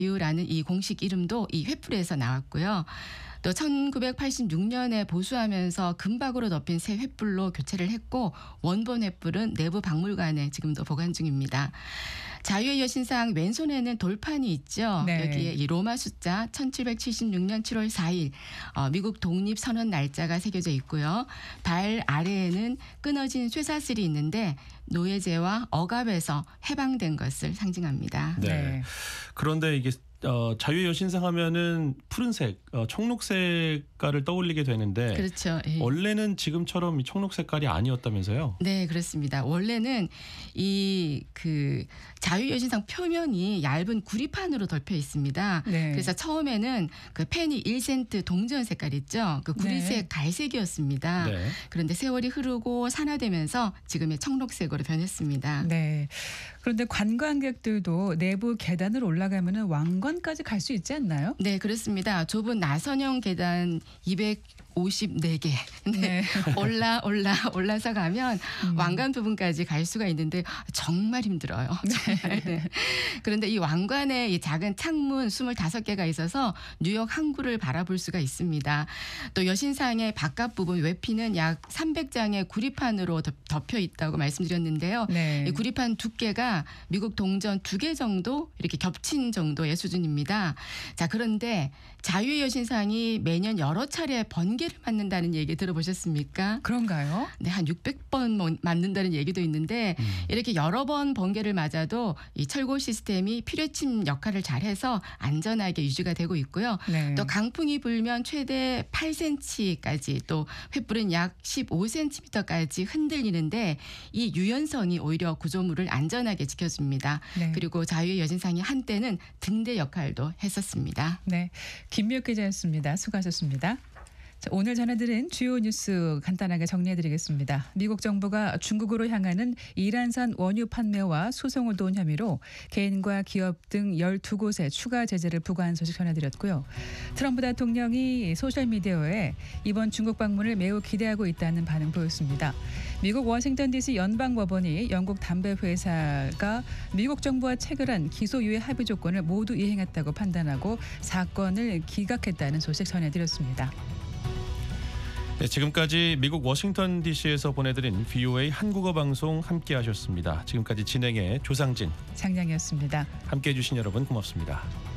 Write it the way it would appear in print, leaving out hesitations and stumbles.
자유라는 이 공식 이름도 이 횃불에서 나왔고요. 또 1986년에 보수하면서 금박으로 덮인 새 횃불로 교체를 했고 원본 횃불은 내부 박물관에 지금도 보관 중입니다. 자유의 여신상 왼손에는 돌판이 있죠. 네. 여기에 이 로마 숫자 1776년 7월 4일 미국 독립선언 날짜가 새겨져 있고요. 발 아래에는 끊어진 쇠사슬이 있는데 노예제와 억압에서 해방된 것을 상징합니다. 네. 네. 그런데 이게 자유의 여신상 하면은 푸른색, 청록 색깔을 떠올리게 되는데 그렇죠. 예. 원래는 지금처럼 이 청록 색깔이 아니었다면서요? 네, 그렇습니다. 원래는 이 자유의 여신상 표면이 얇은 구리판으로 덮여 있습니다. 네. 그래서 처음에는 그 펜이 1센트 동전 색깔 있죠. 그 구리색 네. 갈색이었습니다. 네. 그런데 세월이 흐르고 산화되면서 지금의 청록색으로 변했습니다. 네. 그런데 관광객들도 내부 계단을 올라가면은 왕관까지 갈 수 있지 않나요? 네, 그렇습니다. 좁은 나선형 계단 254개 네. 올라서 가면 왕관 부분까지 갈 수가 있는데 정말 힘들어요. 정말. 네. 그런데 이 왕관에 이 작은 창문 25개가 있어서 뉴욕 항구를 바라볼 수가 있습니다. 또 여신상의 바깥 부분 외피는 약 300장의 구리판으로 덮여 있다고 말씀드렸는데요. 네. 이 구리판 두께가 미국 동전 2개 정도 이렇게 겹친 정도의 수준입니다. 자, 그런데 자유의 여신상이 매년 여러 차례 번개를 맞는다는 얘기 들어보셨습니까? 그런가요? 네, 한 600번 맞는다는 얘기도 있는데 이렇게 여러 번 번개를 맞아도 이 철골 시스템이 피뢰침 역할을 잘해서 안전하게 유지가 되고 있고요. 네. 또 강풍이 불면 최대 8cm까지 또 횃불은 약 15cm까지 흔들리는데 이 유연성이 오히려 구조물을 안전하게 지켜줍니다. 네. 그리고 자유의 여신상이 한때는 등대 역할도 했었습니다. 네. 김미옥 기자였습니다. 수고하셨습니다. 자, 오늘 전해드린 주요 뉴스 간단하게 정리해드리겠습니다. 미국 정부가 중국으로 향하는 이란산 원유 판매와 수송을 도운 혐의로 개인과 기업 등 12곳에 추가 제재를 부과한 소식 전해드렸고요. 트럼프 대통령이 소셜미디어에 이번 중국 방문을 매우 기대하고 있다는 반응 보였습니다. 미국 워싱턴 DC 연방법원이 영국 담배 회사가 미국 정부와 체결한 기소유예 합의 조건을 모두 이행했다고 판단하고 사건을 기각했다는 소식 전해드렸습니다. 네, 지금까지 미국 워싱턴 DC에서 보내드린 VOA 한국어 방송 함께하셨습니다. 지금까지 진행의 조상진, 장량이었습니다. 함께해 주신 여러분 고맙습니다.